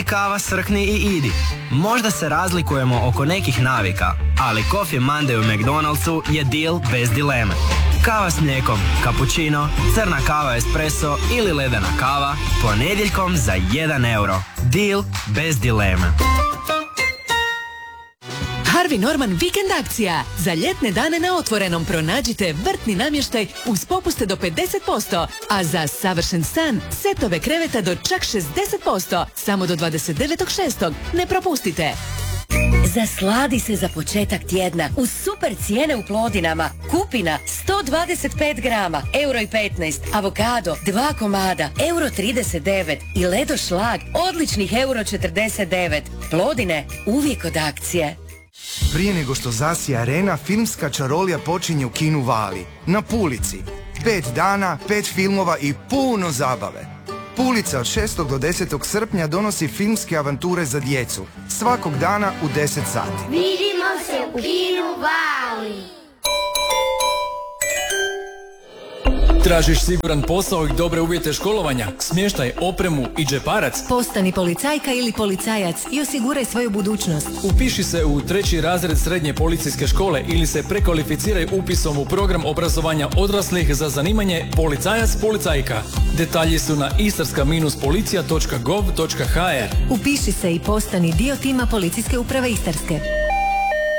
kava, srkni i idi. Možda se razlikujemo oko nekih navika, ali Coffee Monday u McDonald'su je deal bez dileme. Kava s mlijekom, cappuccino, crna kava espresso ili ledena kava, ponedjeljkom za 1 euro. Deal bez dileme. Harvey Norman vikend akcija. Za ljetne dane na otvorenom pronađite vrtni namještaj uz popuste do 50%, a za savršen san setove kreveta do čak 60%, samo do 29.6. Ne propustite. Zasladi se za početak tjedna uz super cijene u Plodinama. Kupina 125 grama, €1,15. Avokado 2 komada, €39. I Ledo šlag odličnih €49. Plodine uvijek od akcije. Prije nego što zasija arena, filmska čarolija počinje u kinu Vali, na Pulici. 5 dana, 5 filmova i puno zabave. Pulica od 6. do 10. srpnja donosi filmske avanture za djecu. Svakog dana u 10 sati. Vidimo se u kinu Vali. Tražiš siguran posao i dobre uvjete školovanja, smještaj, opremu i džeparac? Postani policajka ili policajac i osiguraj svoju budućnost. Upiši se u 3. razred srednje policijske škole ili se prekvalificiraj upisom u program obrazovanja odraslih za zanimanje policajac-policajka. Detalji su na istarska-policija.gov.hr. Upiši se i postani dio tima Policijske uprave Istarske.